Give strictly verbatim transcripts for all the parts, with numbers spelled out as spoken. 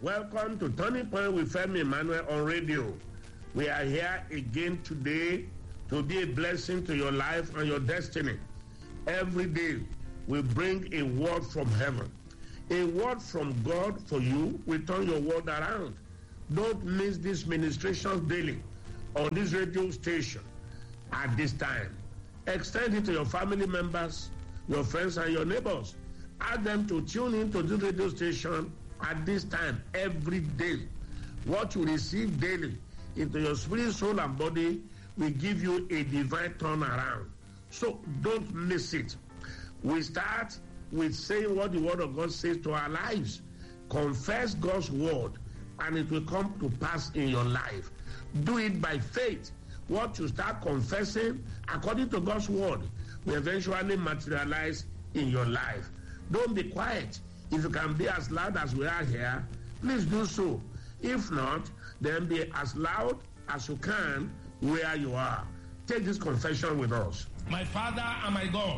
Welcome to Turning Point with Femi Emmanuel on radio. We are here again today to be a blessing to your life and your destiny. Every day we bring a word from heaven. A word from God for you will turn your world around. Don't miss these ministrations daily on this radio station at this time. Extend it to your family members, your friends, and your neighbors. Ask them to tune in to this radio station at this time every day. What you receive daily into your spirit, soul, and body will give you a divine turnaround. So don't miss it. We start with saying what the word of God says to our lives. Confess God's word and it will come to pass in your life. Do it by faith. What you start confessing according to God's word will eventually materialize in your life. Don't be quiet. If you can be as loud as we are here, please do so. If not, then be as loud as you can where you are. Take this confession with us. My Father and my God,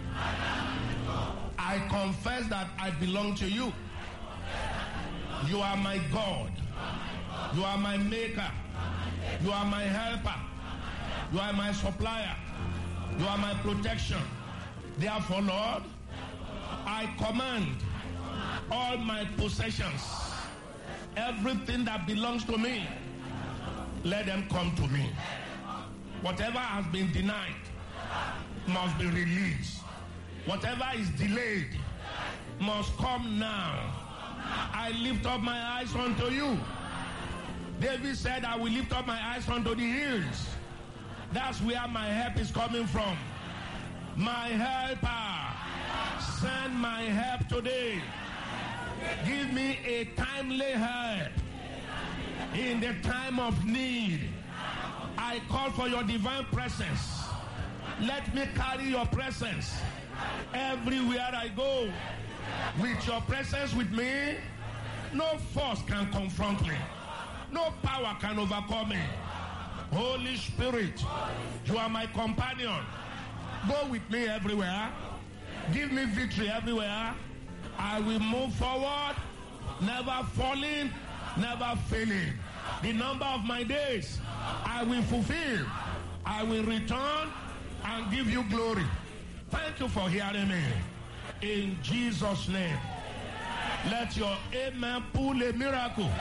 I confess that I belong to you. You are my God. You are my maker. You are my helper. You are my supplier. You are my protection. Therefore, Lord, I command all my possessions, everything that belongs to me, let them come to me. Whatever has been denied must be released. Whatever is delayed must come now. I lift up my eyes unto you. David said, I will lift up my eyes unto the hills. That's where my help is coming from. My helper, send my help today. Give me a timely help in the time of need. I call for your divine presence. Let me carry your presence everywhere I go. With your presence with me, no force can confront me. No power can overcome me. Holy Spirit, you are my companion. Go with me everywhere. Give me victory everywhere. I will move forward, never falling, never failing. The number of my days I will fulfill. I will return and give you glory. Thank you for hearing me. In Jesus' name. Let your amen pull a miracle.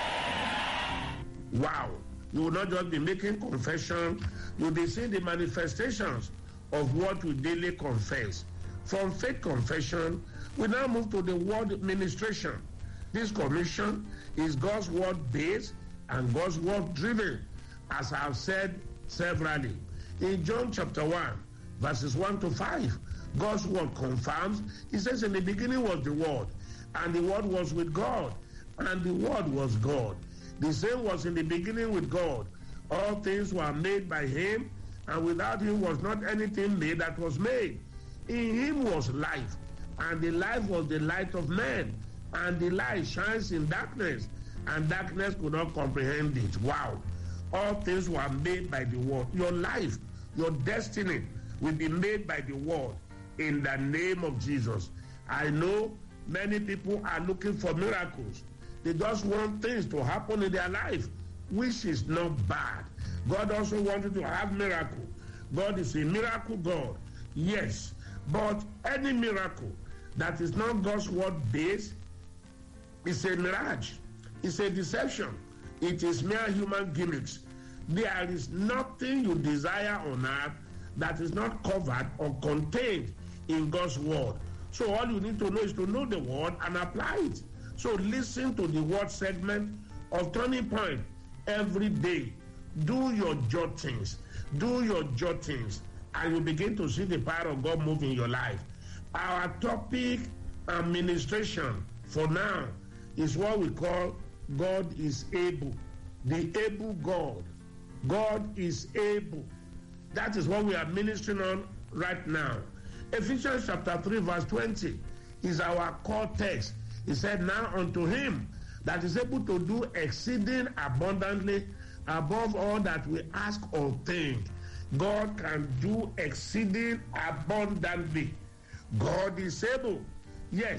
Wow. You will not just be making confession, you will be seeing the manifestations of what we daily confess. From faith confession, we now move to the word ministration. This commission is God's word based and God's word driven, as I have said severally. In John chapter one, verses one to five, God's word confirms. He says, in the beginning was the word, and the word was with God, and the word was God. The same was in the beginning with God. All things were made by him, and without him was not anything made that was made. In him was life, and the life was the light of men, and the light shines in darkness, and darkness could not comprehend it. Wow. All things were made by the word. Your life, your destiny will be made by the word in the name of Jesus. I know many people are looking for miracles. They just want things to happen in their life, which is not bad. God also wants you to have miracle. God is a miracle God. Yes. But any miracle that is not God's word based is a mirage. It's a deception. It is mere human gimmicks. There is nothing you desire on earth that is not covered or contained in God's word. So all you need to know is to know the word and apply it. So listen to the word segment of Turning Point every day. Do your jottings. Do your jottings. And you begin to see the power of God move in your life. Our topic and ministration for now is what we call God is able. The able God. God is able. That is what we are ministering on right now. Ephesians chapter three verse twenty is our core text. He said, now unto him that is able to do exceeding abundantly above all that we ask or think. God can do exceeding abundantly. God is able. Yes,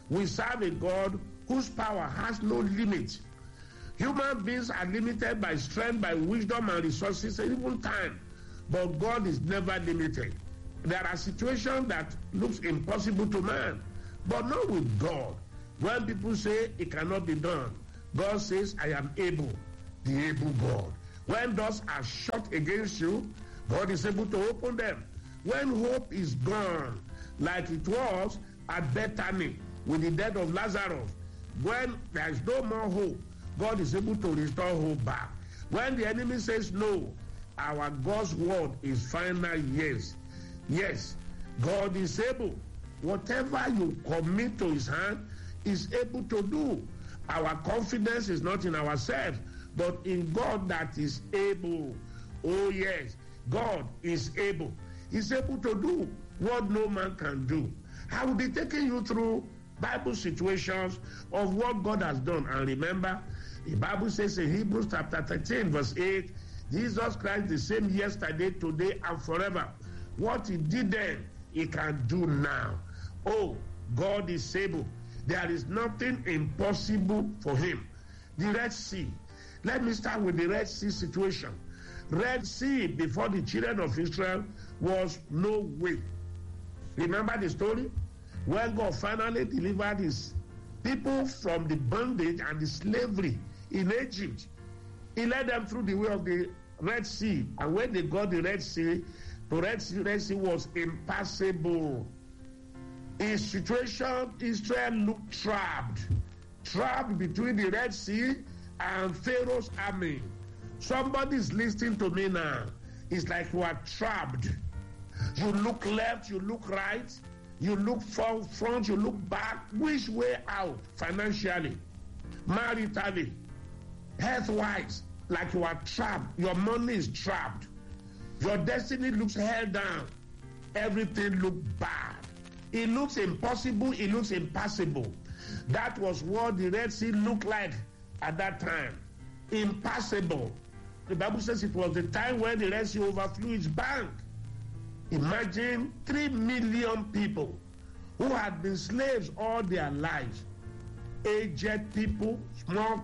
We serve a God whose power has no limit. Human beings are limited by strength, by wisdom and resources, and even time. But God is never limited. There are situations that looks impossible to man, but not with God. When people say it cannot be done, God says, I am able, the able God. When doors are shut against you, God is able to open them. When hope is gone, like it was at Bethany with the death of Lazarus, when there is no more hope, God is able to restore hope back. When the enemy says no, our God's word is final yes. Yes, God is able. Whatever you commit to his hand, is able to do. Our confidence is not in ourselves, but in God that is able. Oh yes, God is able. He's able to do what no man can do. I will be taking you through Bible situations of what God has done. And remember, the Bible says in Hebrews chapter thirteen, verse eight, Jesus Christ the same yesterday, today, and forever. What he did then, he can do now. Oh, God is able. There is nothing impossible for him. The Red Sea. Let me start with the Red Sea situation. Red Sea before the children of Israel was no way. Remember the story? When God finally delivered his people from the bondage and the slavery in Egypt, he led them through the way of the Red Sea. And when they got the Red Sea, the Red Sea, Red Sea was impassable. In situation, Israel looked trapped. Trapped between the Red Sea and Pharaoh's army. Somebody's listening to me now. It's like you are trapped. You look left, you look right, you look front, you look back. Which way out? Financially, maritally, health-wise, like you are trapped. Your money is trapped. Your destiny looks held down. Everything looks bad. It looks impossible. It looks impassable. That was what the Red Sea looked like at that time. Impassable. The Bible says it was the time when the Red Sea overflew its bank. Imagine three million people who had been slaves all their lives. Aged people, small